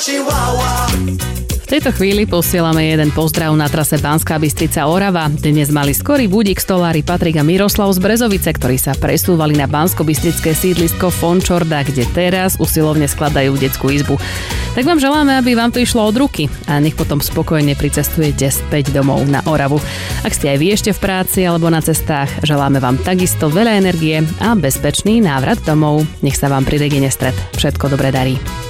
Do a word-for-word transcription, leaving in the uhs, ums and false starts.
V tejto chvíli posielame jeden pozdrav na trase Banská Bystrica Orava. Dnes mali skorý budík stolári Patrik a Miroslav z Brezovice, ktorí sa presúvali na banskobystrické sídlisko Fončorda, kde teraz usilovne skladajú detskú izbu. Tak vám želáme, aby vám to išlo od ruky a nech potom spokojne pricestujete späť domov na Oravu. Ak ste aj vy ešte v práci alebo na cestách, želáme vám takisto veľa energie a bezpečný návrat domov. Nech sa vám pri Regine Stred všetko dobre darí.